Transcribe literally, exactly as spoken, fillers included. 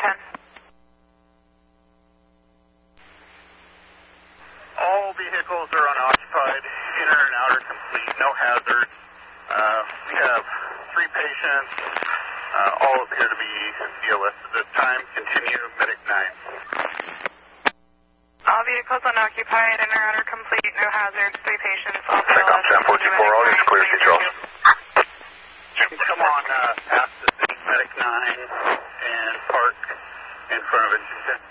ten. All vehicles are unoccupied, inner and outer complete, no hazard. Uh, we have three patients. Uh, all appear to be B L S at this time. Continue, Medic nine. All vehicles unoccupied, inner outer complete, no hazards, three patients, all B L S. Check on ten four two four, all is clear, C. Charles. Come on, uh, past the scene, Medic nine, and park in front of engine ten.